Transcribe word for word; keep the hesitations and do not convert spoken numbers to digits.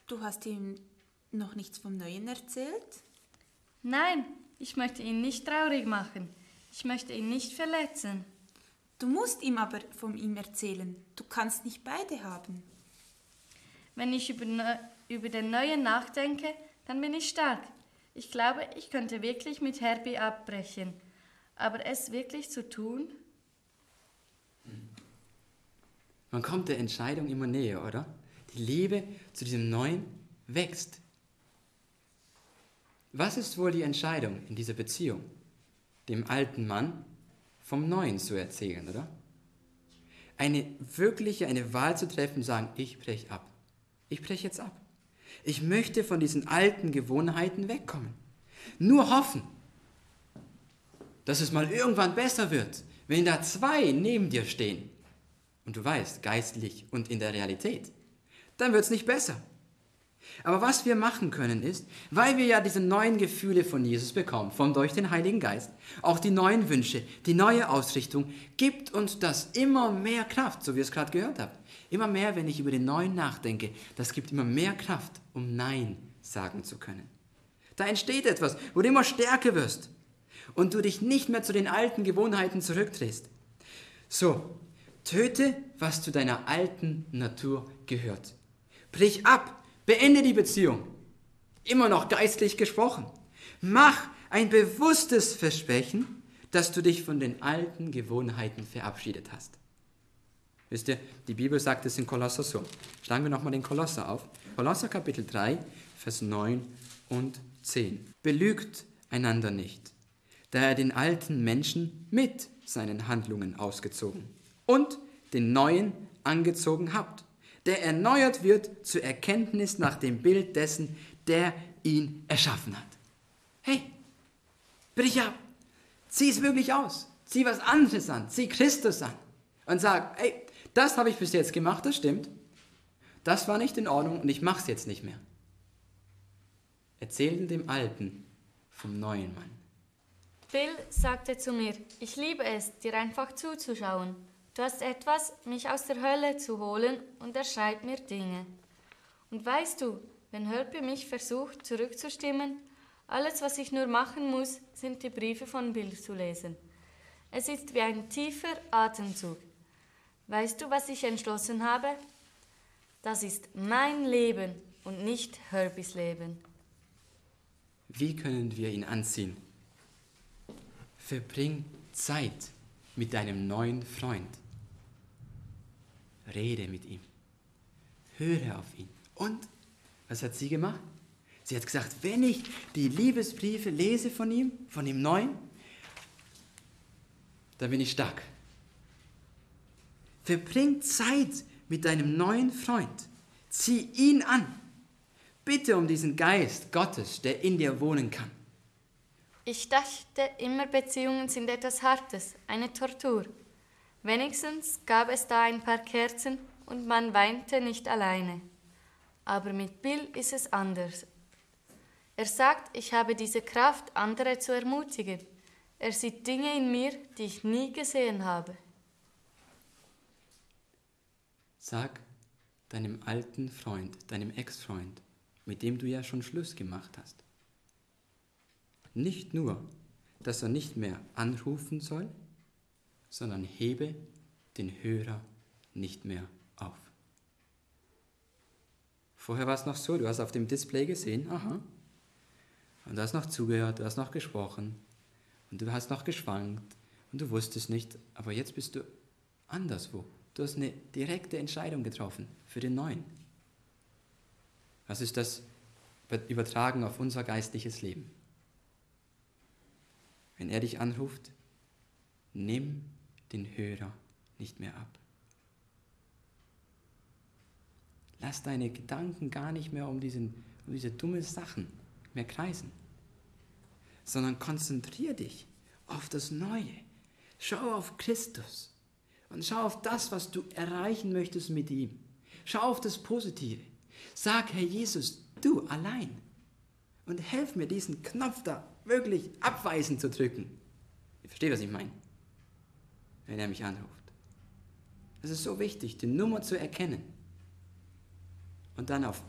Du hast ihm noch nichts vom Neuen erzählt? Nein, ich möchte ihn nicht traurig machen. Ich möchte ihn nicht verletzen. Du musst ihm aber von ihm erzählen. Du kannst nicht beide haben. Wenn ich über, ne- über den Neuen nachdenke, dann bin ich stark. Ich glaube, ich könnte wirklich mit Herbie abbrechen. Aber es wirklich zu tun? Man kommt der Entscheidung immer näher, oder? Die Liebe zu diesem Neuen wächst. Was ist wohl die Entscheidung in dieser Beziehung? Dem alten Mann vom Neuen zu erzählen, oder? Eine wirkliche, eine Wahl zu treffen und sagen, ich breche ab. Ich breche jetzt ab. Ich möchte von diesen alten Gewohnheiten wegkommen. Nur hoffen, dass es mal irgendwann besser wird, wenn da zwei neben dir stehen. Und du weißt, geistlich und in der Realität, dann wird es nicht besser. Aber was wir machen können ist, weil wir ja diese neuen Gefühle von Jesus bekommen, von durch den Heiligen Geist, auch die neuen Wünsche, die neue Ausrichtung, gibt uns das immer mehr Kraft, so wie ihr es gerade gehört habt. Immer mehr, wenn ich über den Neuen nachdenke, das gibt immer mehr Kraft, um Nein sagen zu können. Da entsteht etwas, wo du immer stärker wirst und du dich nicht mehr zu den alten Gewohnheiten zurückdrehst. So, töte, was zu deiner alten Natur gehört. Brich ab. Beende die Beziehung. Immer noch geistlich gesprochen. Mach ein bewusstes Versprechen, dass du dich von den alten Gewohnheiten verabschiedet hast. Wisst ihr, die Bibel sagt es in Kolosser so. Schlagen wir nochmal den Kolosser auf. Kolosser Kapitel drei, Vers neun und zehn. Belügt einander nicht, da er den alten Menschen mit seinen Handlungen ausgezogen und den neuen angezogen habt, der erneuert wird zur Erkenntnis nach dem Bild dessen, der ihn erschaffen hat. Hey, brich ab, zieh es wirklich aus, zieh was anderes an, zieh Christus an und sag, hey, das habe ich bis jetzt gemacht, das stimmt, das war nicht in Ordnung und ich mache es jetzt nicht mehr. Erzählen dem Alten vom neuen Mann. Bill sagte zu mir, ich liebe es, dir einfach zuzuschauen. Du hast etwas, mich aus der Hölle zu holen, und er schreibt mir Dinge. Und weißt du, wenn Herbie mich versucht zurückzustimmen, alles, was ich nur machen muss, sind die Briefe von Bill zu lesen. Es ist wie ein tiefer Atemzug. Weißt du, was ich entschlossen habe? Das ist mein Leben und nicht Herbies Leben. Wie können wir ihn anziehen? Verbring Zeit mit deinem neuen Freund. Rede mit ihm. Höre auf ihn. Und, was hat sie gemacht? Sie hat gesagt, wenn ich die Liebesbriefe lese von ihm, von dem Neuen, dann bin ich stark. Verbring Zeit mit deinem neuen Freund. Zieh ihn an. Bitte um diesen Geist Gottes, der in dir wohnen kann. Ich dachte immer, Beziehungen sind etwas Hartes, eine Tortur. Wenigstens gab es da ein paar Kerzen und man weinte nicht alleine. Aber mit Bill ist es anders. Er sagt, ich habe diese Kraft, andere zu ermutigen. Er sieht Dinge in mir, die ich nie gesehen habe. Sag deinem alten Freund, deinem Ex-Freund, mit dem du ja schon Schluss gemacht hast, nicht nur, dass er nicht mehr anrufen soll, sondern hebe den Hörer nicht mehr auf. Vorher war es noch so, du hast auf dem Display gesehen, aha, und du hast noch zugehört, du hast noch gesprochen und du hast noch geschwankt und du wusstest nicht, aber jetzt bist du anderswo. Du hast eine direkte Entscheidung getroffen für den Neuen. Was ist das übertragen auf unser geistliches Leben? Wenn er dich anruft, nimm den Hörer nicht mehr ab. Lass deine Gedanken gar nicht mehr um, diesen, um diese dummen Sachen mehr kreisen, sondern konzentriere dich auf das Neue. Schau auf Christus und schau auf das, was du erreichen möchtest mit ihm. Schau auf das Positive. Sag, Herr Jesus, du allein. Und helf mir, diesen Knopf da wirklich abweisend zu drücken. Ihr versteht, was ich meine? Wenn er mich anruft. Es ist so wichtig, die Nummer zu erkennen und dann auf